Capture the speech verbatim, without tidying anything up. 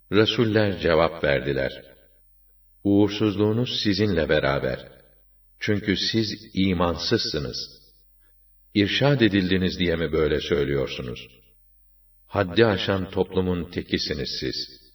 Resuller cevap verdiler: Uğursuzluğunuz sizinle beraber. Çünkü siz imansızsınız. İrşad edildiniz diye mi böyle söylüyorsunuz? Haddi aşan toplumun tekisiniz siz.